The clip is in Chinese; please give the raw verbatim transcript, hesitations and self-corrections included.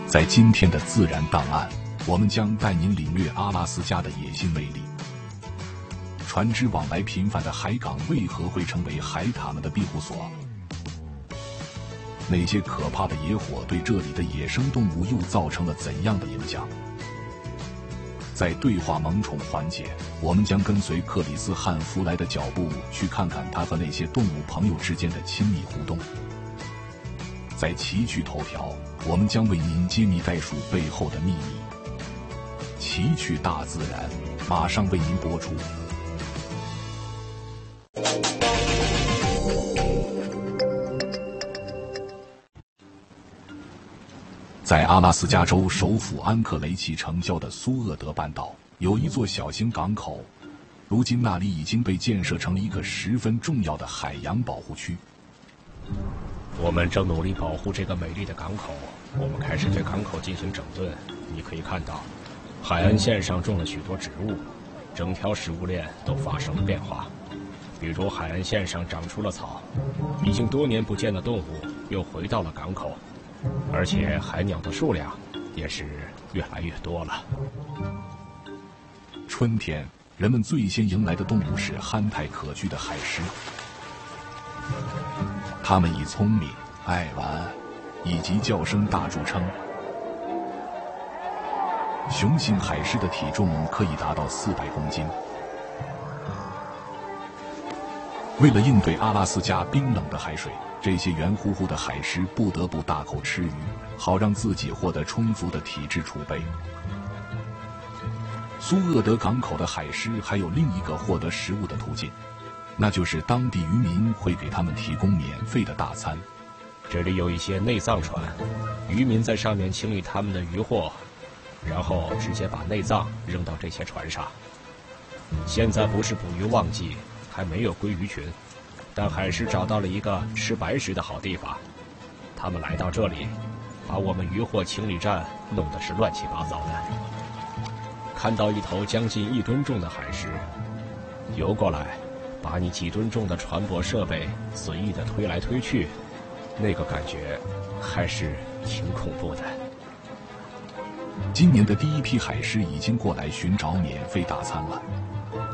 在今天的自然档案，我们将带您领略阿拉斯加的野性魅力。船只往来频繁的海港为何会成为海獭们的庇护所？那些可怕的野火对这里的野生动物又造成了怎样的影响？在对话萌宠环节，我们将跟随克里斯汉弗莱的脚步，去看看他和那些动物朋友之间的亲密互动。在奇趣头条，我们将为您揭秘袋鼠背后的秘密。奇趣大自然，马上为您播出。在阿拉斯加州首府安克雷奇城郊的苏厄德半岛，有一座小型港口，如今那里已经被建设成了一个十分重要的海洋保护区。 我们正努力保护这个美丽的港口，我们开始对港口进行整顿。你可以看到，海岸线上种了许多植物，整条食物链都发生了变化。比如海岸线上长出了草，已经多年不见的动物又回到了港口，而且海鸟的数量也是越来越多了。 春天，人们最先迎来的动物是憨态可掬的海狮。它们以聪明、爱玩以及叫声大著称。雄性海狮的体重可以达到四百公斤。为了应对阿拉斯加冰冷的海水，这些圆乎乎的海狮不得不大口吃鱼，好让自己获得充足的体质储备。苏厄德港口的海狮还有另一个获得食物的途径，那就是当地渔民会给他们提供免费的大餐。 这里有一些内脏船，渔民在上面清理他们的渔获，然后直接把内脏扔到这些船上。现在不是捕鱼旺季，还没有归鱼群，但海狮找到了一个吃白食的好地方。他们来到这里，把我们渔获清理站弄得是乱七八糟的。看到一头将近一吨重的海狮游过来，把你几吨重的船舶设备随意的推来推去，那个感觉还是挺恐怖的。 今年的第一批海狮已经过来寻找免费大餐了。